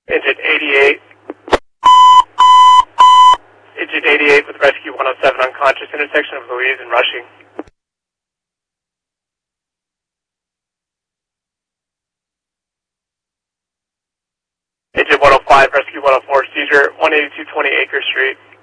Engine 88. Engine 88 with Rescue 107 unconscious, intersection of Louise and Rushing. Engine 105, Rescue 104, seizure 18220 Acre Street.